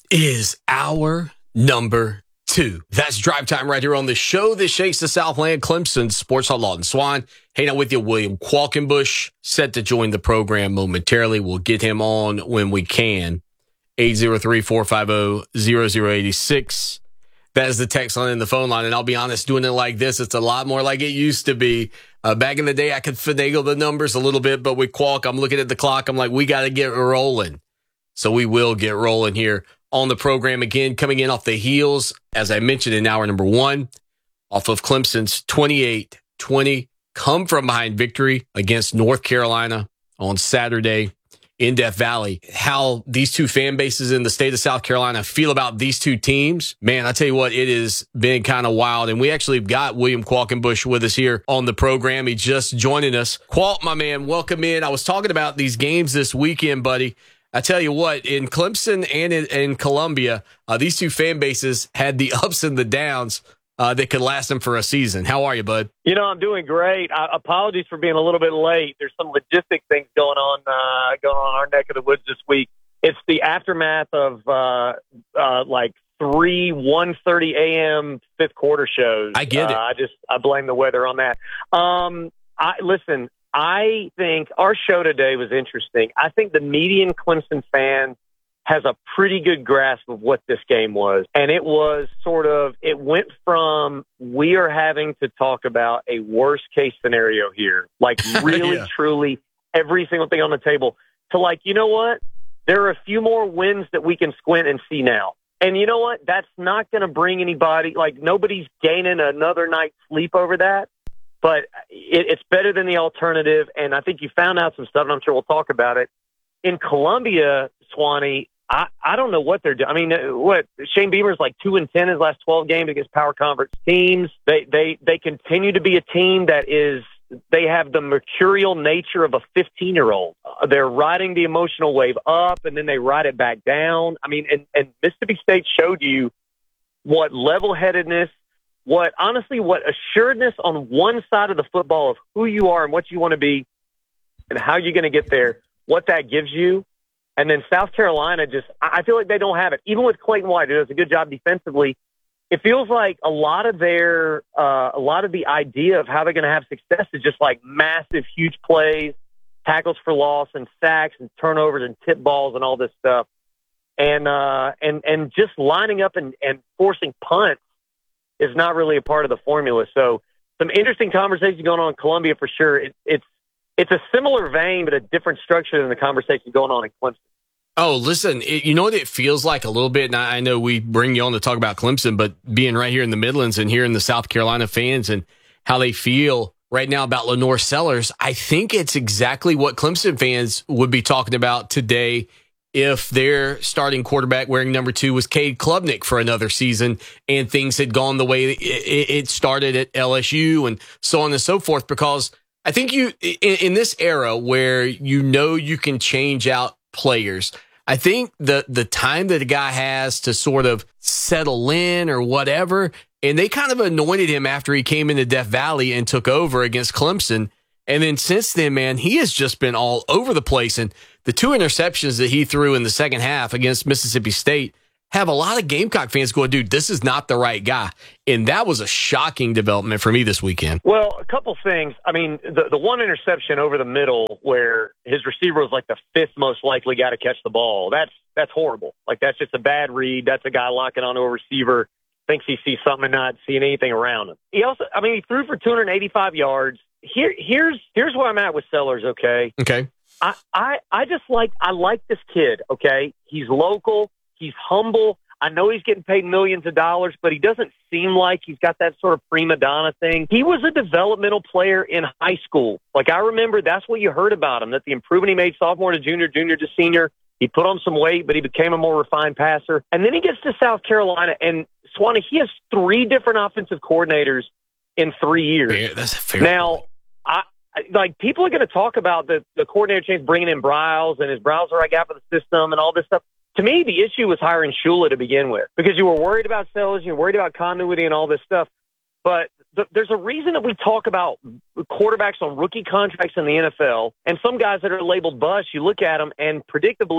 is our number 2. That's Drive Time right here on the show that shakes the Southland. Clemson Sports Hall, Lawton Swan. Hanging out with you, William Qualkenbush, set to join the program momentarily. We'll get him on when we can. 803-450-0086. That is the text line and the phone line. And I'll be honest, doing it like this, it's a lot more like it used to be. Back in the day, I could finagle the numbers a little bit, but with Qualk, I'm looking at the clock. I'm like, we got to get rolling. So we will get rolling here on the program again, coming in off the heels, as I mentioned in hour number 1, off of Clemson's 28-20 come from behind victory against North Carolina on Saturday in Death Valley. How these two fan bases in the state of South Carolina feel about these two teams, man, I tell you what, it has been kind of wild. And we actually got William Qualkenbush with us here on the program. He just joining us. Qualt, my man, welcome in. I was talking about these games this weekend, buddy. I tell you what, in Clemson and in Columbia, these two fan bases had the ups and the downs that could last them for a season. How are you, bud? You know, I'm doing great. Apologies for being a little bit late. There's some logistic things going on our neck of the woods this week. It's the aftermath of like 1:30 a.m. fifth quarter shows. I get it. I blame the weather on that. Listen, I think our show today was interesting. I think the median Clemson fan has a pretty good grasp of what this game was. And it was it went from we are having to talk about a worst case scenario here, like really, yeah. Truly every single thing on the table, to like, you know what? There are a few more wins that we can squint and see now. And you know what? That's not going to bring anybody, like nobody's gaining another night's sleep over that. But it's better than the alternative, and I think you found out some stuff, and I'm sure we'll talk about it. In Columbia, Swanee, I don't know what they're doing. I mean, Shane Beamer's like 2-10 his last 12 games against power conference teams. They continue to be a team that they have the mercurial nature of a 15-year-old. They're riding the emotional wave up, and then they ride it back down. I mean, and Mississippi State showed you what level-headedness, what assuredness on one side of the football of who you are and what you want to be and how you're going to get there, what that gives you. And then South Carolina I feel like they don't have it. Even with Clayton White, who does a good job defensively, it feels like a lot of the idea of how they're going to have success is just like massive, huge plays, tackles for loss and sacks and turnovers and tip balls and all this stuff. And just lining up and forcing punts is not really a part of the formula. So some interesting conversations going on in Columbia for sure. It's a similar vein, but a different structure than the conversation going on in Clemson. Oh, listen, you know what it feels like a little bit, and I know we bring you on to talk about Clemson, but being right here in the Midlands and hearing the South Carolina fans and how they feel right now about Lenore Sellers, I think it's exactly what Clemson fans would be talking about today if their starting quarterback wearing number 2 was Cade Klubnik for another season and things had gone the way it started at LSU and so on and so forth. Because I think in this era where you can change out players, I think the time that a guy has to sort of settle in or whatever, and they kind of anointed him after he came into Death Valley and took over against Clemson. And then since then, man, he has just been all over the place. And the 2 interceptions that he threw in the second half against Mississippi State have a lot of Gamecock fans going, dude, this is not the right guy. And that was a shocking development for me this weekend. Well, a couple things. I mean, the one interception over the middle where his receiver was like the 5th most likely guy to catch the ball, that's horrible. Like, that's just a bad read. That's a guy locking onto a receiver, thinks he sees something and not seeing anything around him. He threw for 285 yards. Here's where I'm at with Sellers, okay? Okay. I like this kid, okay? He's local. He's humble. I know he's getting paid millions of dollars, but he doesn't seem like he's got that sort of prima donna thing. He was a developmental player in high school. Like, I remember that's what you heard about him, that the improvement he made sophomore to junior, junior to senior, he put on some weight, but he became a more refined passer. And then he gets to South Carolina, and Swanee, he has 3 different offensive coordinators in 3 years. Yeah, that's fair. Now, people are going to talk about the coordinator change, bringing in Briles, and is Briles the right guy for the system and all this stuff. To me, the issue was hiring Shula to begin with, because you were worried about Sellers, you were worried about continuity and all this stuff. But there's a reason that we talk about quarterbacks on rookie contracts in the NFL, and some guys that are labeled bust, you look at them, and predictably,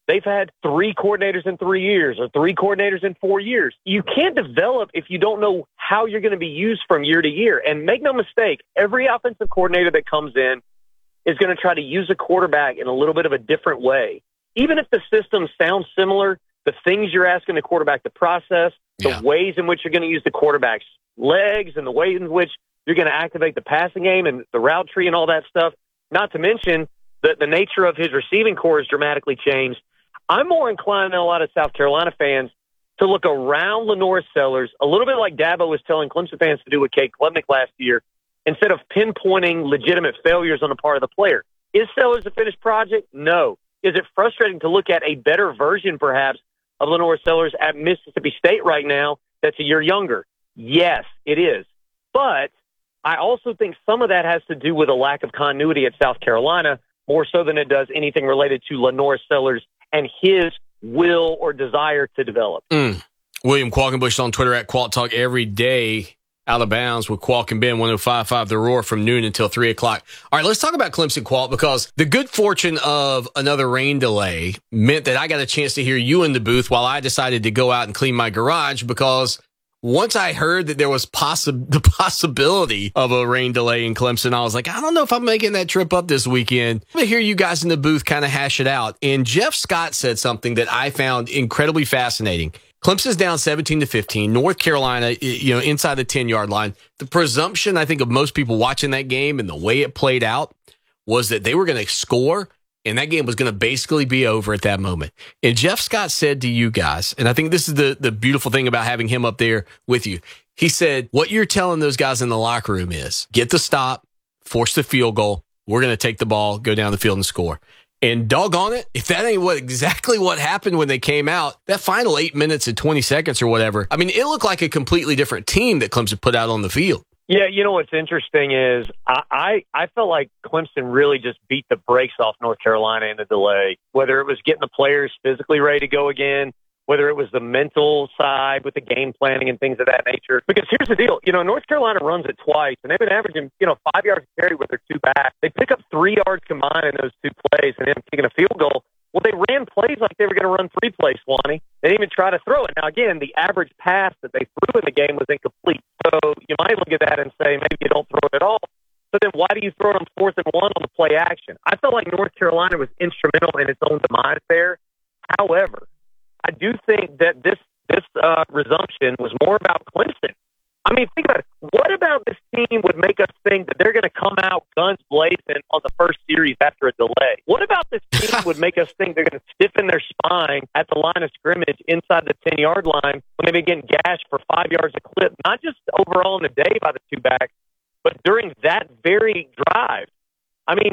they've had 3 coordinators in 3 years or 3 coordinators in 4 years. You can't develop if you don't know how you're going to be used from year to year. And make no mistake, every offensive coordinator that comes in is going to try to use a quarterback in a little bit of a different way. Even if the system sounds similar, the things you're asking the quarterback to process, the ways in which you're going to use the quarterback's legs and the way in which you're going to activate the passing game and the route tree and all that stuff, not to mention the nature of his receiving core has dramatically changed. I'm more inclined than a lot of South Carolina fans to look around Lenore Sellers, a little bit like Dabo was telling Clemson fans to do with Cade Klubnik last year, instead of pinpointing legitimate failures on the part of the player. Is Sellers a finished project? No. Is it frustrating to look at a better version, perhaps, of Lenore Sellers at Mississippi State right now that's a year younger? Yes, it is. But I also think some of that has to do with a lack of continuity at South Carolina, more so than it does anything related to Lenore Sellers and his will or desire to develop. William Qualkenbush on Twitter at Qualt Talk every day. Out of bounds with Qualk and Ben, 105.5 The Roar from noon until 3 o'clock. All right, let's talk about Clemson, Qualt, because the good fortune of another rain delay meant that I got a chance to hear you in the booth while I decided to go out and clean my garage, because once I heard that there was the possibility of a rain delay in Clemson, I was like, I don't know if I'm making that trip up this weekend. I'm going to hear you guys in the booth kind of hash it out. And Jeff Scott said something that I found incredibly fascinating. Clemson's down 17-15. North Carolina, inside the 10-yard line. The presumption, I think, of most people watching that game and the way it played out was that they were going to score and that game was going to basically be over at that moment. And Jeff Scott said to you guys, and I think this is the beautiful thing about having him up there with you. He said, what you're telling those guys in the locker room is get the stop, force the field goal. We're going to take the ball, go down the field and score. And doggone it, if that ain't exactly what happened when they came out, that final 8 minutes and 20 seconds or whatever, I mean, it looked like a completely different team that Clemson put out on the field. Yeah, you know what's interesting is I felt like Clemson really just beat the brakes off North Carolina in the delay, whether it was getting the players physically ready to go again, whether it was the mental side with the game planning and things of that nature. Because here's the deal, North Carolina runs it twice, and they've been averaging, 5 yards a carry with their 2 backs. They pick up 3 yards combined in those 2 plays and then kicking a field goal. Well, they ran plays like they were going to run 3 plays, Swanee. They didn't even try to throw it. Now, again, the average pass that they threw in the game was incomplete. So you might look at that and say, maybe you don't throw it at all. So then why do you throw it on 4th and 1 on the play action? I felt like North Carolina was instrumental in its own demise there. However, I do think that this resumption was more about Clemson. I mean, think about it. What about this team would make us think that they're going to come out guns blazing on the first series after a delay? What about this team would make us think they're going to stiffen their spine at the line of scrimmage inside the 10-yard line when they've been getting gashed for 5 yards a clip, not just overall in the day by the 2 backs, but during that very drive? I mean,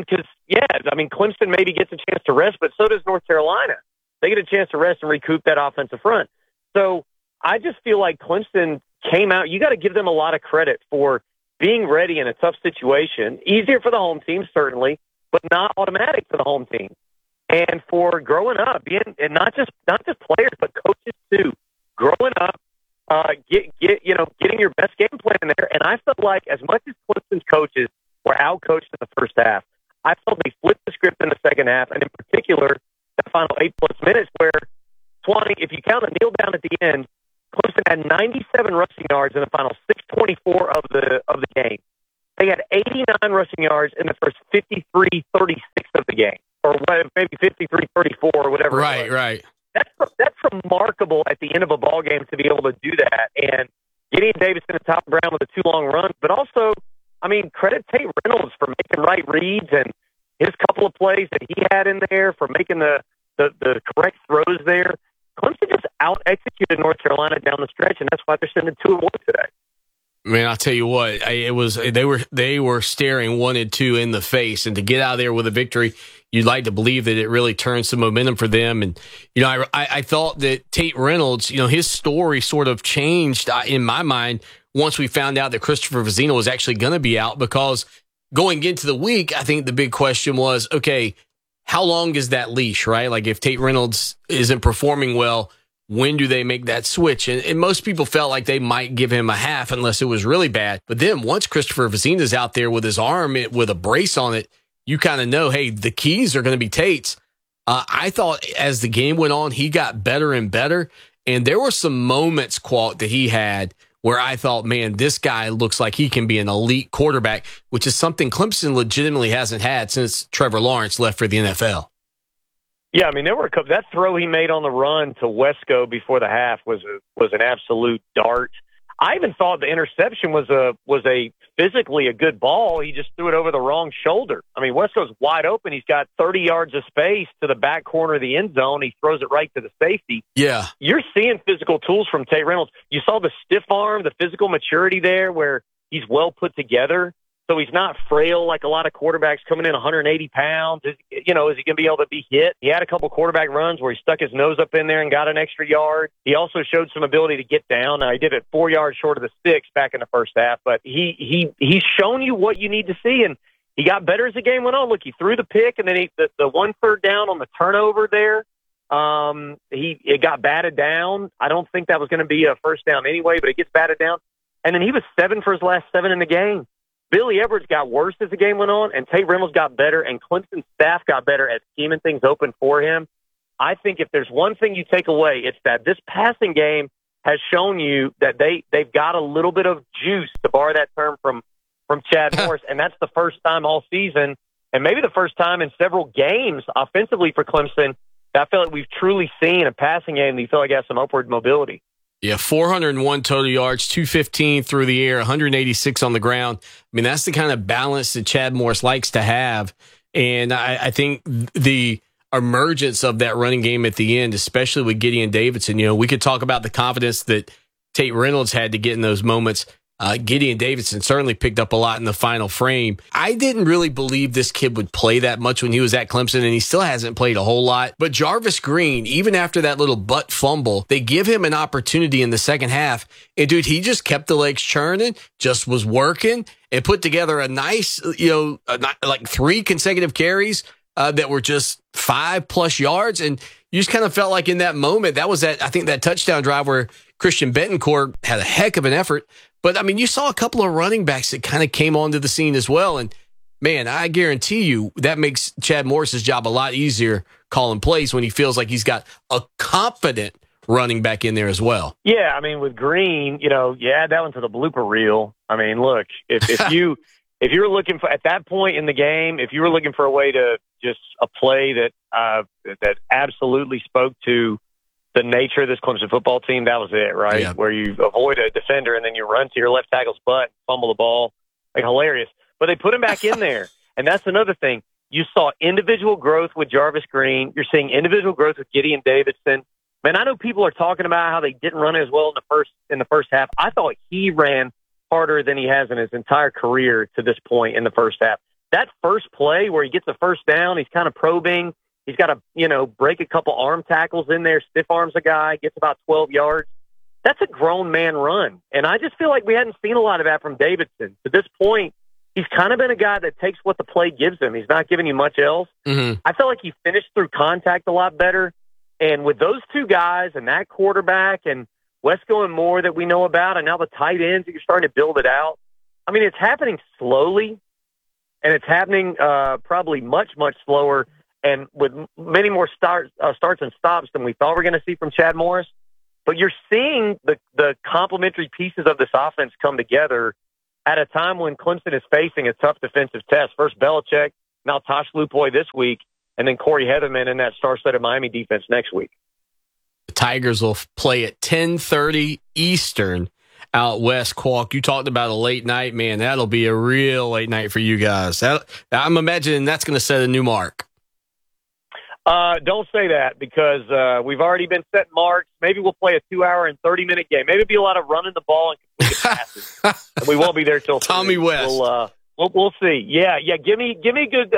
Clemson maybe gets a chance to rest, but so does North Carolina. They get a chance to rest and recoup that offensive front. So I just feel like Clemson came out. You got to give them a lot of credit for being ready in a tough situation. Easier for the home team, certainly, but not automatic for the home team. And for growing up, and not just players, but coaches too. Growing up, getting your best game plan in there. And I felt like as much as Clemson's coaches were outcoached in the first half, I felt they flipped the script in the second half, and in particular, the final 8+ minutes where, Swanee, if you count a kneel down at the end, Clemson had 97 rushing yards in the final 6:24 of the game. They had 89 rushing yards in the first 53:36 of the game, or maybe 53:34 or whatever. Right. That's remarkable at the end of a ball game to be able to do that. And Gideon Davidson and Top Brown with the 2 long runs, but also, I mean, credit Tate Reynolds for making right reads and his couple of plays that he had in there for making the correct throws there. Clemson just out-executed North Carolina down the stretch, and that's why they're sitting at 2-1 today. Man, I'll tell you what, they were staring 1-2 in the face, and to get out of there with a victory, you'd like to believe that it really turned some momentum for them. And I thought that Tate Reynolds, his story sort of changed in my mind once we found out that Christopher Vizina was actually going to be out, because going into the week, I think the big question was, okay, how long is that leash, right? Like if Tate Reynolds isn't performing well, when do they make that switch? And most people felt like they might give him a half unless it was really bad. But then once Christopher Vizina's out there with his arm with a brace on it, you kind of know, hey, the keys are going to be Tate's. I thought as the game went on, he got better and better. And there were some moments, Qualt, that he had where I thought, man, this guy looks like he can be an elite quarterback, which is something Clemson legitimately hasn't had since Trevor Lawrence left for the NFL. Yeah, I mean, there were a couple. That throw he made on the run to Wesco before the half was an absolute dart. I even thought the interception was a physically a good ball. He just threw it over the wrong shoulder. I mean, Wesco's wide open. He's got 30 yards of space to the back corner of the end zone. He throws it right to the safety. Yeah. You're seeing physical tools from Tate Reynolds. You saw the stiff arm, the physical maturity there where he's well put together. So he's not frail like a lot of quarterbacks coming in 180 pounds. Is he going to be able to be hit? He had a couple quarterback runs where he stuck his nose up in there and got an extra yard. He also showed some ability to get down. Now, he did it 4 yards short of the sticks back in the first half, but he's shown you what you need to see, and he got better as the game went on. Look, he threw the pick, and then the 1 third down on the turnover there, it got batted down. I don't think that was going to be a first down anyway, but it gets batted down. And then he was 7 for his last 7 in the game. Billy Edwards got worse as the game went on, and Tate Reynolds got better, and Clemson's staff got better at scheming things open for him. I think if there's one thing you take away, it's that this passing game has shown you that they've got a little bit of juice, to borrow that term from Chad Morris, and that's the first time all season, and maybe the first time in several games offensively for Clemson, that I feel like we've truly seen a passing game that you feel like has some upward mobility. Yeah, 401 total yards, 215 through the air, 186 on the ground. I mean, that's the kind of balance that Chad Morris likes to have. And I think the emergence of that running game at the end, especially with Gideon Davidson, we could talk about the confidence that Tate Reynolds had to get in those moments. Gideon Davidson certainly picked up a lot in the final frame. I didn't really believe this kid would play that much when he was at Clemson, and he still hasn't played a whole lot. But Jarvis Green, even after that little butt fumble, they give him an opportunity in the second half. And, dude, he just kept the legs churning, just was working, and put together a nice, like 3 consecutive carries that were just 5+ yards. And you just kind of felt like in that moment, I think that touchdown drive where Christian Betancourt had a heck of an effort. But, I mean, you saw a couple of running backs that kind of came onto the scene as well. And, man, I guarantee you that makes Chad Morris's job a lot easier calling plays when he feels like he's got a confident running back in there as well. Yeah, I mean, with Green, you add that one to the blooper reel. I mean, look, if you were looking for, at that point in the game, if you were looking for a way to just a play that absolutely spoke to the nature of this Clemson football team, that was it, right? Yeah. Where you avoid a defender and then you run to your left tackle's butt, fumble the ball. Like, hilarious. But they put him back in there. And that's another thing. You saw individual growth with Jarvis Green. You're seeing individual growth with Gideon Davidson. Man, I know people are talking about how they didn't run as well in the first half. I thought he ran harder than he has in his entire career to this point in the first half. That first play where he gets the first down, he's kind of probing. He's got to, break a couple arm tackles in there, stiff arms a guy, gets about 12 yards. That's a grown man run. And I just feel like we hadn't seen a lot of that from Davidson. To this point, he's kind of been a guy that takes what the play gives him. He's not giving you much else. Mm-hmm. I felt like he finished through contact a lot better. And with those two guys and that quarterback and Wesco and Moore that we know about, and now the tight ends, you're starting to build it out. I mean, it's happening slowly, and it's happening probably much, much slower and with many more starts and stops than we thought we're going to see from Chad Morris. But you're seeing the complementary pieces of this offense come together at a time when Clemson is facing a tough defensive test. First Belichick, now Tosh Lupoy this week, and then Corey Heatherman in that star-studded Miami defense next week. The Tigers will play at 10:30 Eastern out west. Qualk, you talked about a late night. Man, that'll be a real late night for you guys. I'm imagining that's going to set a new mark. Don't say that, because we've already been setting marks. Maybe we'll play a 2-hour and 30-minute game. Maybe it'll be a lot of running the ball and completed passes. And we won't be there till Tommy West. We'll see. Yeah. Give me a good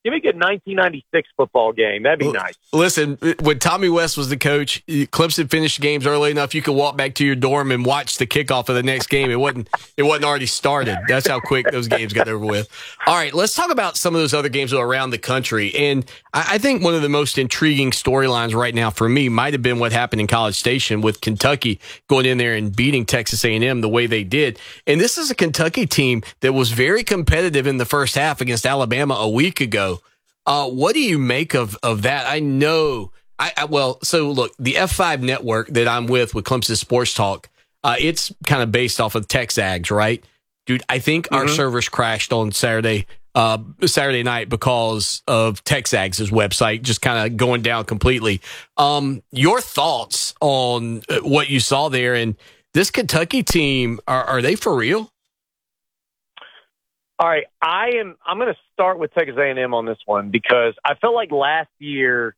1996 football game. That'd be nice. Listen, when Tommy West was the coach, Clemson finished games early enough you could walk back to your dorm and watch the kickoff of the next game. It wasn't already started. That's how quick those games got over with. All right, let's talk about some of those other games around the country. And I think one of the most intriguing storylines right now for me might have been what happened in College Station with Kentucky going in there and beating Texas A&M the way they did. And this is a Kentucky team that was very competitive in the first half against Alabama a week ago. What do you make of that? I know. So look, the F5 network that I'm with Clemson Sports Talk, it's kind of based off of TexAgs, right? Dude, I think our servers crashed on Saturday night because of TexAgs' website just kind of going down completely. Your thoughts on what you saw there, and this Kentucky team, are they for real? All right, I'm going to start with Texas A&M on this one because I felt like last year,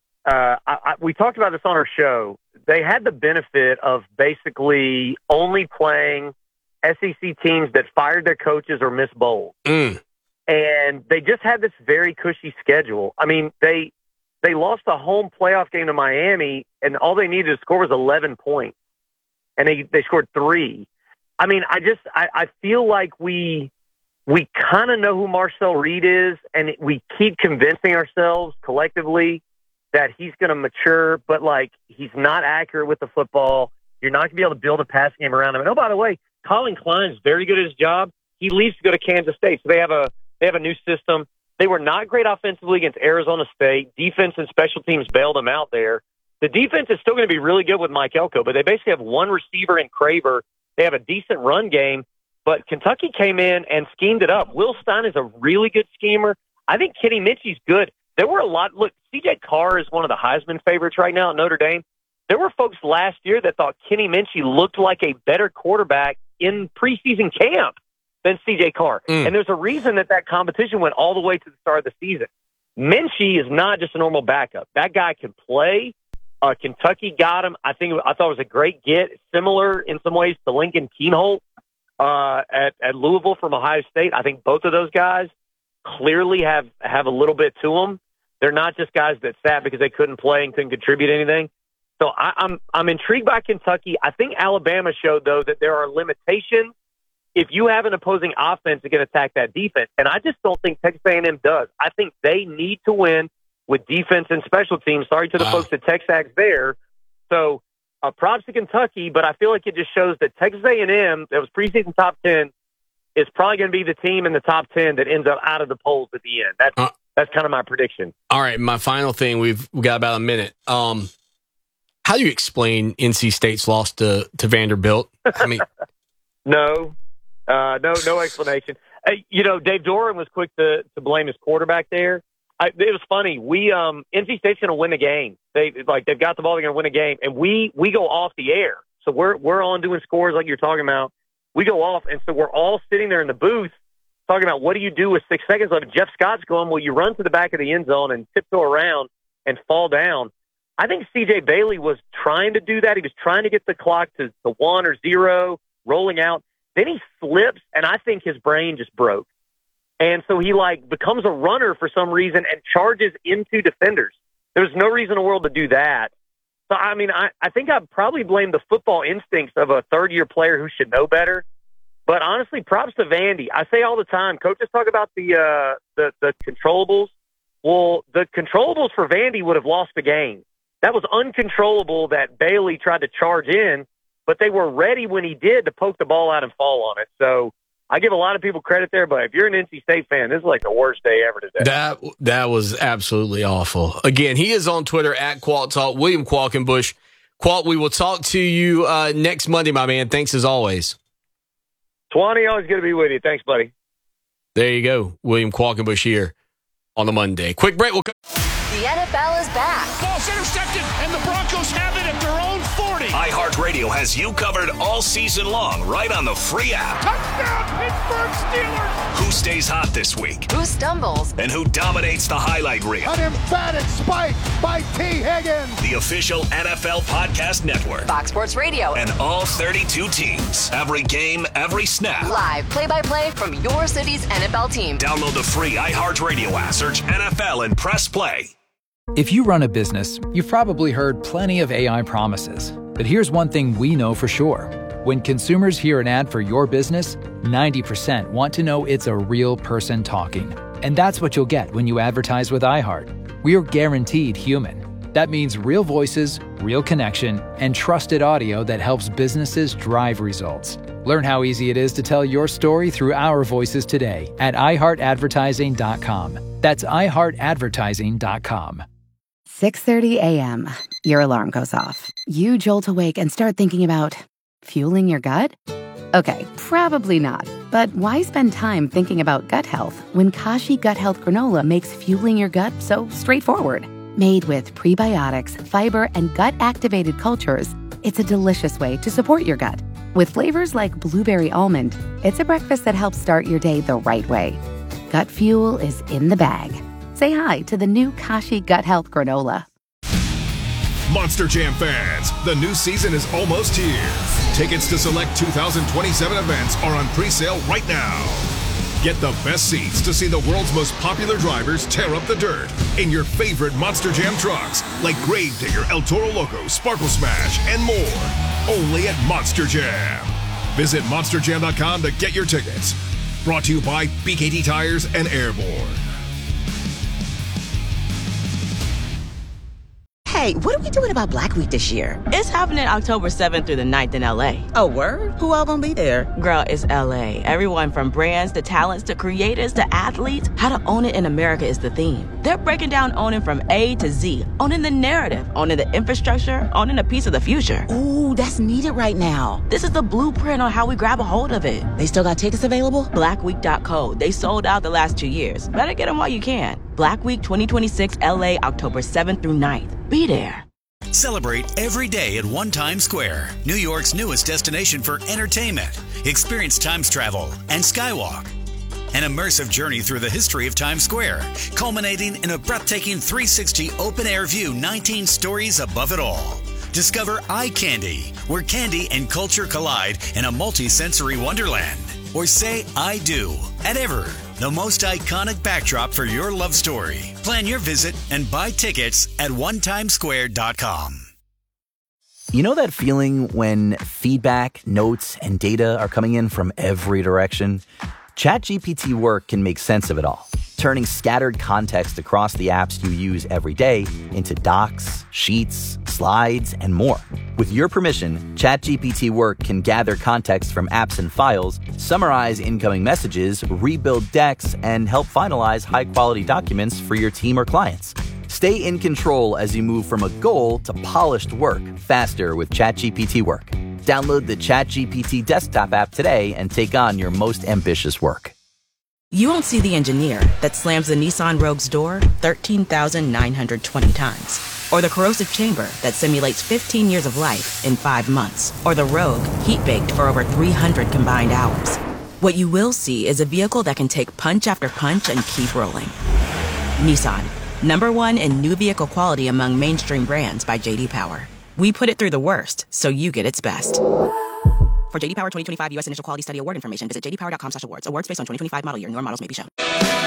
we talked about this on our show. They had the benefit of basically only playing SEC teams that fired their coaches or missed bowls. And they just had this very cushy schedule. I mean, they lost a home playoff game to Miami, and all they needed to score was 11 points. And they scored 3. I mean, I feel like we kind of know who Marcel Reed is, and we keep convincing ourselves collectively that he's going to mature, but, like, he's not accurate with the football. You're not going to be able to build a passing game around him. And, oh, by the way, Colin Klein is very good at his job. He leaves to go to Kansas State, so they have a new system. They were not great offensively against Arizona State. Defense and special teams bailed them out there. The defense is still going to be really good with Mike Elko, but they basically have one receiver in Craver. They have a decent run game, but Kentucky came in and schemed it up. Will Stein is a really good schemer. I think Kenny Minchie's good. There were a lot. Look, C.J. Carr is one of the Heisman favorites right now at Notre Dame. There were folks last year that thought Kenny Minchie looked like a better quarterback in preseason camp than C.J. Carr. And there's a reason that competition went all the way to the start of the season. Minchie is not just a normal backup. That guy can play. Kentucky got him. I thought it was a great get, similar in some ways to Lincoln Keenholt at Louisville from Ohio State. I think both of those guys clearly have a little bit to them. They're not just guys that sat because they couldn't play and couldn't contribute anything. So I'm intrigued by Kentucky. I think Alabama showed, though, that there are limitations if you have an opposing offense that can attack that defense. And I just don't think Texas A&M does. I think they need to win with defense and special teams. Sorry to the folks at TexAgs there. So props to Kentucky, but I feel like it just shows that Texas A&M, that was preseason top 10, is probably going to be the team in the top 10 that ends up out of the polls at the end. That's kind of my prediction. All right, my final thing, we've got about a minute. How do you explain NC State's loss to Vanderbilt? I mean, no explanation. Dave Doran was quick to blame his quarterback there. It was funny. NC State's going to win the game. They've got the ball. They're going to win a game, and we go off the air. So we're on doing scores like you're talking about. We go off, and so we're all sitting there in the booth talking about what do you do with 6 seconds left. Jeff Scott's going, well, you run to the back of the end zone and tiptoe around and fall down. I think C.J. Bailey was trying to do that. He was trying to get the clock to 1 or 0, rolling out. Then he slips, and I think his brain just broke. And so he becomes a runner for some reason and charges into defenders. There's no reason in the world to do that. So, I mean, I think I'd probably blame the football instincts of a third-year player who should know better. But honestly, props to Vandy. I say all the time, coaches talk about the controllables. Well, the controllables for Vandy would have lost the game. That was uncontrollable that Bailey tried to charge in, but they were ready when he did to poke the ball out and fall on it. So I give a lot of people credit there, but if you're an NC State fan, this is like the worst day ever today. That was absolutely awful. Again, he is on Twitter at Qualt Talk, William Qualkenbush. Qualt, we will talk to you next Monday, my man. Thanks as always. Twanny, always good to be with you. Thanks, buddy. There you go. William Qualkenbush here on the Monday. Quick break. We'll come. The NFL is back. Ball's intercepted, and the Broncos have it at their own 40. iHeartRadio has you covered all season long, right on the free app. Touchdown, Pittsburgh Steelers. Who stays hot this week? Who stumbles? And who dominates the highlight reel? An emphatic spike by T. Higgins. The official NFL podcast network. Fox Sports Radio. And all 32 teams. Every game, every snap. Live play-by-play from your city's NFL team. Download the free iHeartRadio app. Search NFL and press play. If you run a business, you've probably heard plenty of AI promises. But here's one thing we know for sure. When consumers hear an ad for your business, 90% want to know it's a real person talking. And that's what you'll get when you advertise with iHeart. We are guaranteed human. That means real voices, real connection, and trusted audio that helps businesses drive results. Learn how easy it is to tell your story through our voices today at iHeartAdvertising.com. That's iHeartAdvertising.com. 6:30 a.m. Your alarm goes off. You jolt awake and start thinking about fueling your gut? Okay, probably not. But why spend time thinking about gut health when Kashi Gut Health Granola makes fueling your gut so straightforward? Made with prebiotics, fiber, and gut-activated cultures, it's a delicious way to support your gut. With flavors like blueberry almond, it's a breakfast that helps start your day the right way. Gut fuel is in the bag. Say hi to the new Kashi Gut Health Granola. Monster Jam fans, the new season is almost here. Tickets to select 2027 events are on pre-sale right now. Get the best seats to see the world's most popular drivers tear up the dirt in your favorite Monster Jam trucks like Gravedigger, El Toro Loco, Sparkle Smash, and more. Only at Monster Jam. Visit monsterjam.com to get your tickets. Brought to you by BKT Tires and Airborne. Hey, what are we doing about Black Week this year? It's happening October 7th through the 9th in LA. Oh, word? Who all gonna be there? Girl, it's LA. Everyone from brands to talents to creators to athletes. How to own it in America is the theme. They're breaking down owning from A to Z, owning the narrative, owning the infrastructure, owning a piece of the future. Ooh, that's needed right now. This is the blueprint on how we grab a hold of it. They still got tickets available? Blackweek.co. They sold out the last 2 years. Better get them while you can. Black Week 2026 LA, October 7th through 9th. Be there. Celebrate every day at One Times Square, New York's newest destination for entertainment. Experience Times Travel and Skywalk. An immersive journey through the history of Times Square, culminating in a breathtaking 360 open-air view 19 stories above it all. Discover Eye Candy, where candy and culture collide in a multi-sensory wonderland. Or say I do at Ever, the most iconic backdrop for your love story. Plan your visit and buy tickets at onetimesquare.com. You know that feeling when feedback, notes, and data are coming in from every direction? ChatGPT Work can make sense of it all, turning scattered context across the apps you use every day into docs, sheets, slides, and more. With your permission, ChatGPT Work can gather context from apps and files, summarize incoming messages, rebuild decks, and help finalize high-quality documents for your team or clients. Stay in control as you move from a goal to polished work faster with ChatGPT Work. Download the ChatGPT desktop app today and take on your most ambitious work. You won't see the engineer that slams the Nissan Rogue's door 13,920 times. Or the corrosive chamber that simulates 15 years of life in 5 months. Or the Rogue heat-baked for over 300 combined hours. What you will see is a vehicle that can take punch after punch and keep rolling. Nissan, #1 in new vehicle quality among mainstream brands by J.D. Power. We put it through the worst, so you get its best. For J.D. Power 2025 U.S. Initial Quality Study Award information, visit jdpower.com/awards. Awards based on 2025 model year. Newer models may be shown.